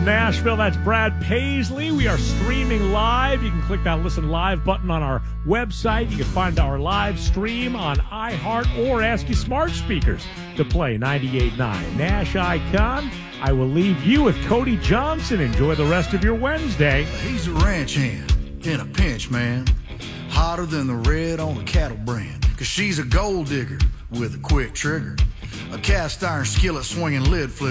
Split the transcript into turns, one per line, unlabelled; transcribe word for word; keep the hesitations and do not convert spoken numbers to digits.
Nashville. That's Brad Paisley. We are streaming live. You can click that Listen Live button on our website. You can find our live stream on iHeart or ask your smart speakers to play ninety-eight point nine Nash Icon. I will leave you with Cody Johnson. Enjoy the rest of your Wednesday.
He's a ranch hand in a pinch, man. Hotter than the red on a cattle brand. Cause she's a gold digger with a quick trigger. A cast iron skillet swinging lid flip.